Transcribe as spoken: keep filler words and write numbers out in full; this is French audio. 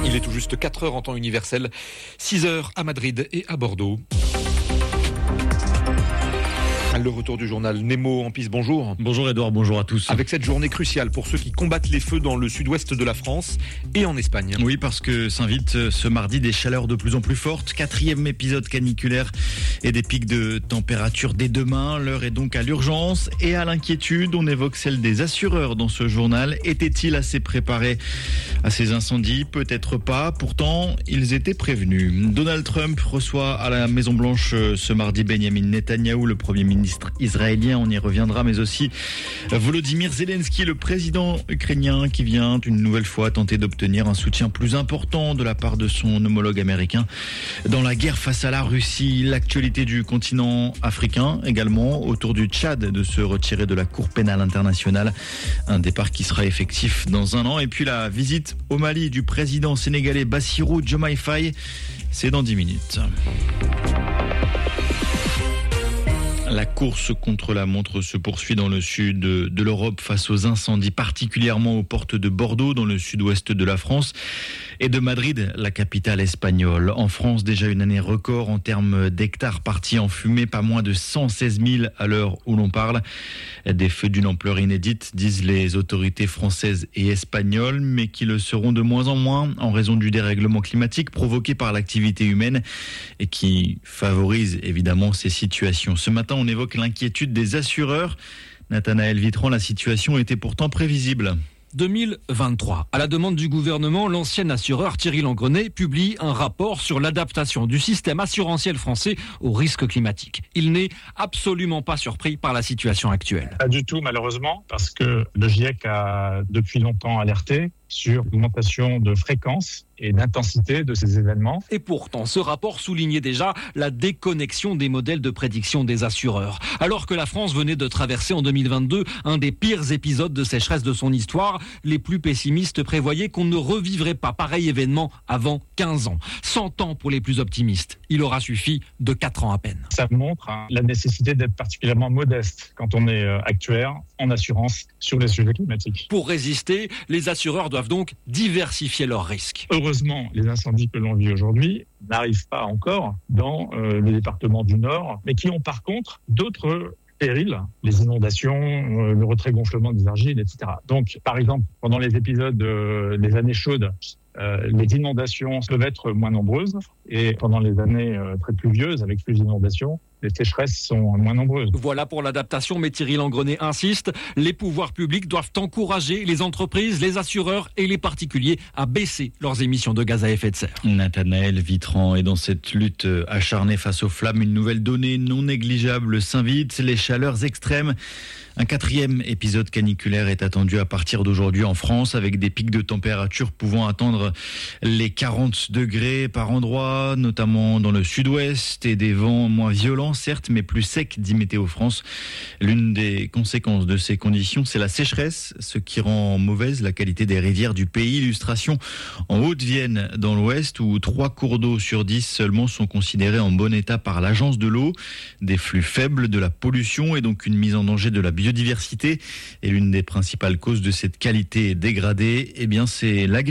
Il est tout juste quatre heures en temps universel, six heures à Madrid et à Bordeaux. Le retour du journal Nemo en piste, bonjour. Bonjour Edouard, bonjour à tous. Avec cette journée cruciale pour ceux qui combattent les feux dans le sud-ouest de la France et en Espagne. Oui, parce que s'invite ce mardi des chaleurs de plus en plus fortes, quatrième épisode caniculaire et des pics de température dès demain. L'heure est donc à l'urgence et à l'inquiétude. On évoque celle des assureurs dans ce journal. Étaient-ils assez préparés à ces incendies? Peut-être pas. Pourtant, ils étaient prévenus. Donald Trump reçoit à la Maison-Blanche ce mardi Benjamin Netanyahou, le Premier ministre israélien, on y reviendra, mais aussi Volodymyr Zelensky, le président ukrainien, qui vient une nouvelle fois tenter d'obtenir un soutien plus important de la part de son homologue américain dans la guerre face à la Russie. L'actualité du continent africain également, autour du Tchad de se retirer de la Cour pénale internationale, un départ qui sera effectif dans un an. Et puis la visite au Mali du président sénégalais Bassirou Diomaye Faye, c'est dans dix minutes. La course contre la montre se poursuit dans le sud de l'Europe face aux incendies, particulièrement aux portes de Bordeaux, dans le sud-ouest de la France, et de Madrid, la capitale espagnole. En France, déjà une année record en termes d'hectares partis en fumée, pas moins de cent seize mille à l'heure où l'on parle. Des feux d'une ampleur inédite, disent les autorités françaises et espagnoles, mais qui le seront de moins en moins en raison du dérèglement climatique provoqué par l'activité humaine et qui favorise évidemment ces situations. Ce matin, on évoque l'inquiétude des assureurs. Nathanaël Vitran, la situation était pourtant prévisible. deux mille vingt-trois. À la demande du gouvernement, l'ancien assureur Thierry Langreney publie un rapport sur l'adaptation du système assurantiel français aux risques climatiques. Il n'est absolument pas surpris par la situation actuelle. Pas du tout, malheureusement, parce que le GIEC a depuis longtemps alerté sur l'augmentation de fréquence et d'intensité de ces événements. Et pourtant, ce rapport soulignait déjà la déconnexion des modèles de prédiction des assureurs. Alors que la France venait de traverser en deux mille vingt-deux un des pires épisodes de sécheresse de son histoire, les plus pessimistes prévoyaient qu'on ne revivrait pas pareil événement avant quinze ans. cent ans pour les plus optimistes. Il aura suffi de quatre ans à peine. Ça montre hein, la nécessité d'être particulièrement modeste quand on est euh, actuaire en assurance sur les sujets climatiques. Pour résister, les assureurs doivent donc diversifier leurs risques. Heureusement, les incendies que l'on vit aujourd'hui n'arrivent pas encore dans euh, le département du Nord, mais qui ont par contre d'autres périls, les inondations, euh, le retrait-gonflement des argiles, et cetera. Donc, par exemple, pendant les épisodes euh, des années chaudes, Euh, les inondations peuvent être moins nombreuses et pendant les années euh, très pluvieuses, avec plus d'inondations, les sécheresses sont moins nombreuses. Voilà pour l'adaptation, mais Thierry Langreney insiste, les pouvoirs publics doivent encourager les entreprises, les assureurs et les particuliers à baisser leurs émissions de gaz à effet de serre. Nathanaël Vitran, et dans cette lutte acharnée face aux flammes, une nouvelle donnée non négligeable s'invite, les chaleurs extrêmes. Un quatrième épisode caniculaire est attendu à partir d'aujourd'hui en France, avec des pics de température pouvant atteindre les quarante degrés par endroit, notamment dans le sud-ouest, et des vents moins violents, certes, mais plus secs, dit Météo France. L'une des conséquences de ces conditions, c'est la sécheresse, ce qui rend mauvaise la qualité des rivières du pays. Illustration en Haute-Vienne, dans l'ouest, où trois cours d'eau sur dix seulement sont considérés en bon état par l'agence de l'eau. Des flux faibles, de la pollution et donc une mise en danger de la biodiversité. Et l'une des principales causes de cette qualité dégradée, eh bien, c'est l'agriculture.